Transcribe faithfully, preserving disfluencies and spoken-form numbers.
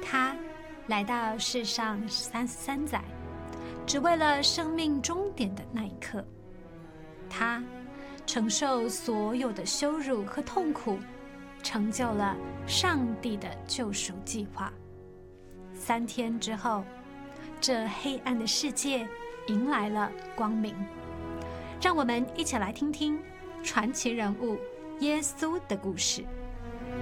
他来到世上三十三载，只为了生命终点的那一刻。他承受所有的羞辱和痛苦，成就了上帝的救赎计划。三天之后，这黑暗的世界迎来了光明。让我们一起来听听传奇人物耶稣的故事。